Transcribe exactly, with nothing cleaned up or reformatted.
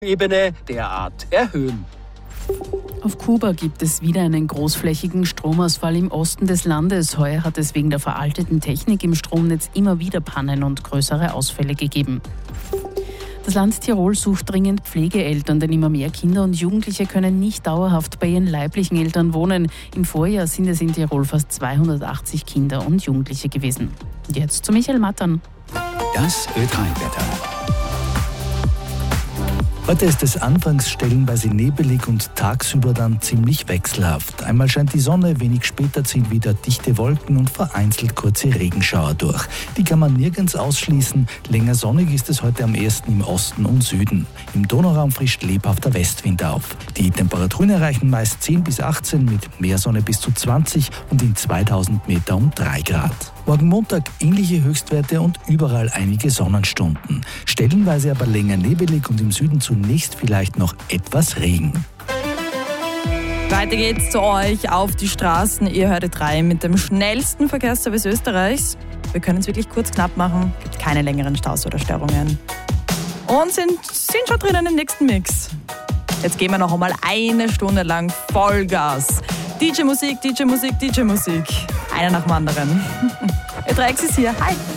Ebene derart erhöhen. Auf Kuba gibt es wieder einen großflächigen Stromausfall im Osten des Landes. Heuer hat es wegen der veralteten Technik im Stromnetz immer wieder Pannen und größere Ausfälle gegeben. Das Land Tirol sucht dringend Pflegeeltern, denn immer mehr Kinder und Jugendliche können nicht dauerhaft bei ihren leiblichen Eltern wohnen. Im Vorjahr sind es in Tirol fast zweihundertachtzig Kinder und Jugendliche gewesen. Und jetzt zu Michael Mattern. Das Ö drei Wetter. Heute ist es anfangs stellenweise nebelig und tagsüber dann ziemlich wechselhaft. Einmal scheint die Sonne, wenig später ziehen wieder dichte Wolken und vereinzelt kurze Regenschauer durch. Die kann man nirgends ausschließen. Länger sonnig ist es heute am ehesten im Osten und Süden. Im Donauraum frischt lebhafter Westwind auf. Die Temperaturen erreichen meist zehn bis achtzehn, mit Meersonne bis zu zwanzig und in zweitausend Meter um drei Grad. Morgen Montag ähnliche Höchstwerte und überall einige Sonnenstunden. Stellenweise aber länger nebelig und im Süden zunächst vielleicht noch etwas Regen. Weiter geht's zu euch auf die Straßen. Ihr hört Ö drei mit dem schnellsten Verkehrsservice Österreichs. Wir können es wirklich kurz knapp machen. Gibt keine längeren Staus oder Störungen. Und sind, sind schon drinnen im nächsten Mix. Jetzt gehen wir noch einmal eine Stunde lang Vollgas. D J-Musik, D J-Musik, D J-Musik. Einer nach dem anderen. Ö drei ist hier. Hi.